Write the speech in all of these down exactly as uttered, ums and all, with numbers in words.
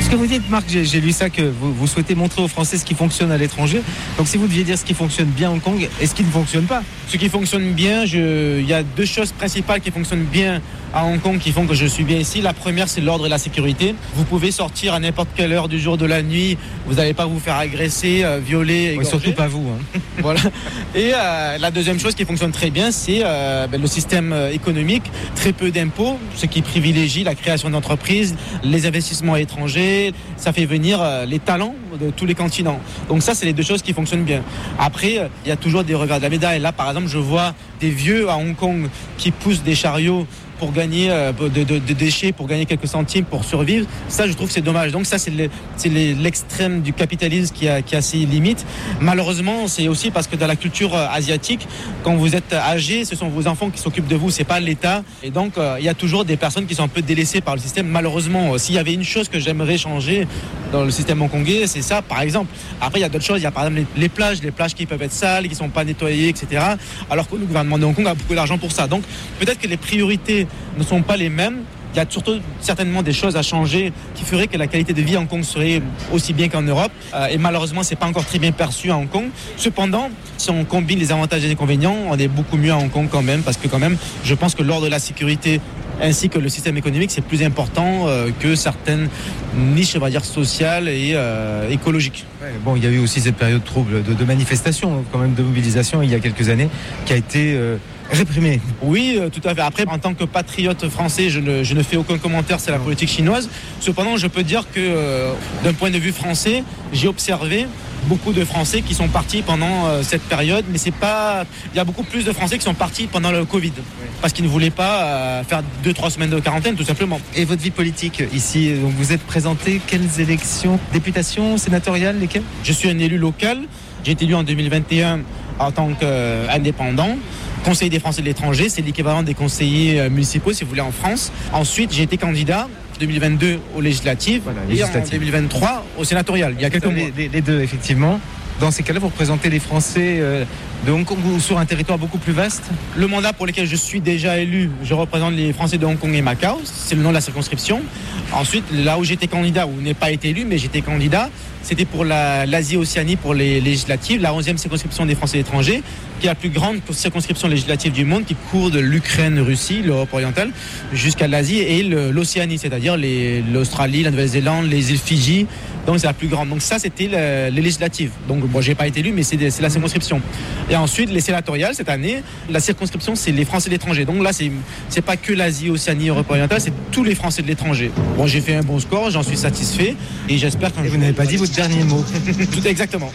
Ce que vous dites, Marc, j'ai, j'ai lu ça, que vous, vous souhaitez montrer aux Français ce qui fonctionne à l'étranger. Donc si vous deviez dire ce qui fonctionne bien à Hong Kong et ce qui ne fonctionne pas. Ce qui fonctionne bien, je... il y a deux choses principales qui fonctionnent bien à Hong Kong qui font que je suis bien ici. La première, c'est l'ordre et la sécurité. Vous pouvez sortir à n'importe quelle heure du jour, de la nuit. Vous n'allez pas vous faire agresser, euh, violer, égorger. Oui, surtout pas vous. Hein. Voilà. Et euh, la deuxième chose qui fonctionne très bien, c'est euh, ben, le système économique. Très peu d'impôts, ce qui privilégie la création d'entreprises, les investissements étrangers. Ça fait venir euh, les talents de tous les continents. Donc ça, c'est les deux choses qui fonctionnent bien. Après, il euh, y a toujours des revers de la médaille. Là, par exemple, je vois des vieux à Hong Kong qui poussent des chariots pour gagner euh, de, de, de déchets, pour gagner quelques centimes, pour survivre. Ça, je trouve que c'est dommage. Donc ça, c'est, le, c'est le, l'extrême du capitalisme qui a, qui a ses limites. Malheureusement, c'est aussi parce que dans la culture euh, asiatique, quand vous êtes âgé, ce sont vos enfants qui s'occupent de vous, c'est pas l'État. Et donc, il euh, y a toujours des personnes qui sont un peu délaissées par le système. Malheureusement, euh, s'il y avait une chose que j'aimerais changer dans le système hongkongais, c'est ça, par exemple. Après, il y a d'autres choses. Il y a par exemple les, les plages, les plages qui peuvent être sales, qui sont pas nettoyées, et cetera. Alors que le gouvernement de Hong Kong a beaucoup d'argent pour ça. Donc, peut-être que les priorités ne sont pas les mêmes. Il y a surtout certainement des choses à changer qui feraient que la qualité de vie à Hong Kong serait aussi bien qu'en Europe. Euh, et malheureusement, c'est pas encore très bien perçu à Hong Kong. Cependant, si on combine les avantages et les inconvénients, on est beaucoup mieux à Hong Kong quand même, parce que quand même, je pense que l'ordre de la sécurité ainsi que le système économique, c'est plus important euh, que certaines niches, on va dire, sociales et euh, écologiques. Ouais, bon, il y a eu aussi cette période trouble de, de manifestation, quand même de mobilisation, il y a quelques années, qui a été euh, réprimée. Oui, euh, tout à fait. Après, en tant que patriote français, je ne, je ne fais aucun commentaire, c'est la politique chinoise. Cependant, je peux dire que euh, d'un point de vue français, j'ai observé beaucoup de Français qui sont partis pendant euh, cette période, mais c'est pas. Il y a beaucoup plus de Français qui sont partis pendant le Covid, oui. Parce qu'ils ne voulaient pas euh, faire deux, trois semaines de quarantaine, tout simplement. Et votre vie politique ici, donc vous êtes présenté quelles élections, députation, sénatoriale, lesquelles? Je suis un élu local. J'ai été élu en deux mille vingt et un en tant qu'indépendant. Conseiller des Français de l'étranger, c'est l'équivalent des conseillers municipaux, si vous voulez, en France. Ensuite, j'ai été candidat deux mille vingt-deux aux législatives, voilà, et législative. En deux mille vingt-trois au sénatorial, il y a quelques mois. Les, les deux, effectivement. Dans ces cas-là, vous représentez les Français euh, de Hong Kong ou sur un territoire beaucoup plus vaste? Le mandat pour lequel je suis déjà élu, je représente les Français de Hong Kong et Macao, c'est le nom de la circonscription. Ensuite, là où j'étais candidat, où je n'ai pas été élu, mais j'étais candidat, c'était pour la, l'Asie-Océanie pour les législatives, la onzième circonscription des Français étrangers, qui est la plus grande circonscription législative du monde, qui court de l'Ukraine, Russie, l'Europe orientale, jusqu'à l'Asie et le, l'Océanie, c'est-à-dire les, l'Australie, la Nouvelle-Zélande, les îles Fidji. Donc c'est la plus grande. Donc ça, c'était le, les législatives. Donc bon, j'ai pas été élu, mais c'est, c'est la circonscription. Et ensuite, les sénatoriales, cette année, la circonscription, c'est les Français de l'étranger. Donc là, c'est, c'est pas que l'Asie, Océanie, Europe orientale, c'est tous les Français de l'étranger. Bon, j'ai fait un bon score, j'en suis satisfait, et j'espère qu'un jour... Vous n'avez pas dit votre dernier mot. Tout exactement.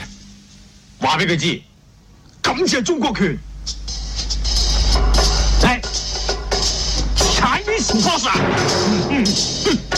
Chinese